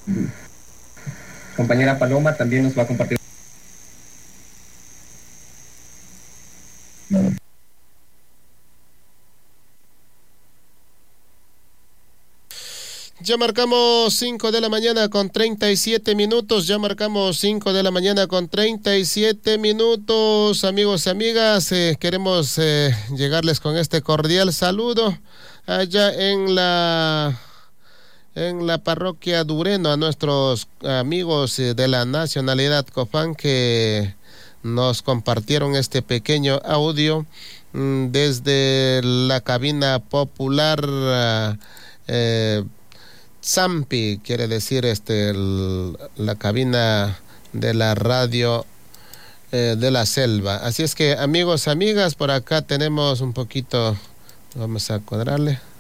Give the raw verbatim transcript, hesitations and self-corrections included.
Compañera Paloma también nos va a compartir. Ya marcamos cinco de la mañana con treinta y siete minutos, ya marcamos cinco de la mañana con treinta y siete minutos, amigos y amigas, eh, queremos eh, llegarles con este cordial saludo allá en la, en la parroquia Dureno a nuestros amigos eh, de la nacionalidad Copán que nos compartieron este pequeño audio mm, desde la cabina popular eh, Zampi, quiere decir este el, la cabina de la radio eh, de la selva. Así es que amigos, amigas, por acá tenemos un poquito, vamos a cuadrarle.